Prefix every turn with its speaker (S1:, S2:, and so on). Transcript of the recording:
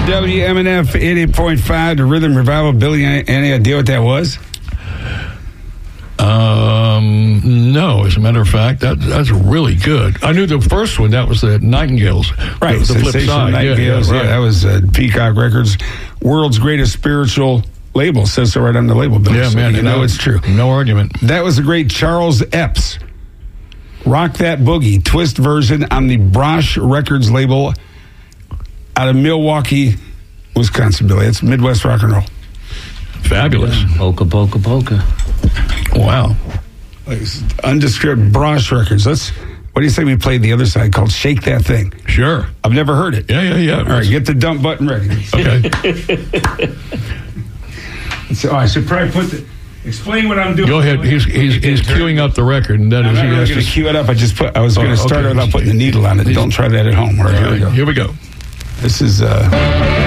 S1: WMNF 88.5, the Rhythm Revival. Billy, any idea what that was?
S2: No, as a matter of fact, that's really good. I knew the first one, that was the Nightingales.
S1: Right,
S2: the flip side.
S1: Nightingales,
S2: right.
S1: That was Peacock Records, world's greatest spiritual label. Says so right on the label, Billy.
S2: Yeah,
S1: so
S2: man,
S1: you know it's true.
S2: No argument.
S1: That was the great Charles Epps. Rock That Boogie, twist version on the Brosh Records label out of Milwaukee, Wisconsin, Billy. It's Midwest rock and roll.
S2: Fabulous.
S3: Yeah. Polka, polka, polka.
S2: Wow.
S1: Undescript Brosh Records. What do you say we played the other side called Shake That Thing?
S2: Sure.
S1: I've never heard it.
S2: Yeah.
S1: All right, get the dump button ready.
S2: Okay.
S1: So I should probably explain what I'm doing.
S2: Go ahead. He's queuing up the record, and then
S1: I'm not really going to cue it up. I was going to start it without putting the needle on it. Don't try that at home. All right, here we go.
S2: Here we go.
S1: This is